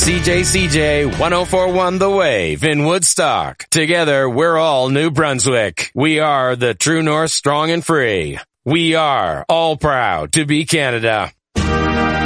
CJCJ 1041 The Wave in Woodstock. Together, we're all New Brunswick. We are the True North strong and free. We are all proud to be Canada.